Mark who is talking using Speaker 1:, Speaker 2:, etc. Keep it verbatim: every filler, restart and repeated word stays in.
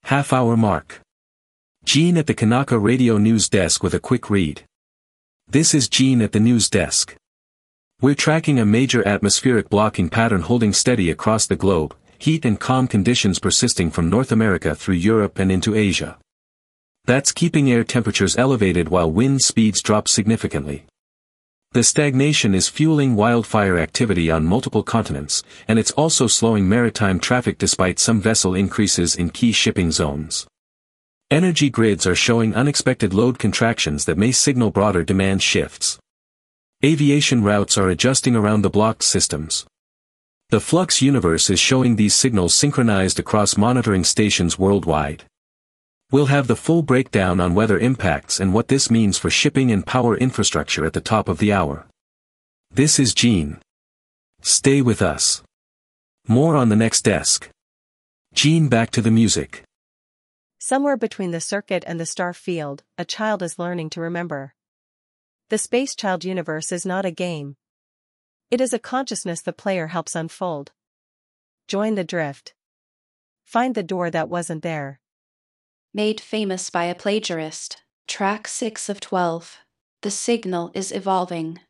Speaker 1: Half-hour mark. Gene at the Kanaka Radio News Desk with a quick read. This is Gene at the news desk. We're tracking a major atmospheric blocking pattern holding steady across the globe, heat and calm conditions persisting from North America through Europe and into Asia. That's keeping air temperatures elevated while wind speeds drop significantly. The stagnation is fueling wildfire activity on multiple continents, and it's also slowing maritime traffic despite some vessel increases in key shipping zones. Energy grids are showing unexpected load contractions that may signal broader demand shifts. Aviation routes are adjusting around the blocked systems. The Flux universe is showing these signals synchronized across monitoring stations worldwide. We'll have the full breakdown on weather impacts and what this means for shipping and power infrastructure at the top of the hour. This is Gene. Stay with us. More on the next desk. Gene, back to the music.
Speaker 2: Somewhere between the circuit and the star field, a child is learning to remember. The Space Child universe is not a game. It is a consciousness the player helps unfold. Join the drift. Find the door that wasn't there.
Speaker 3: Made famous by a plagiarist. Track six of twelve. The signal is evolving.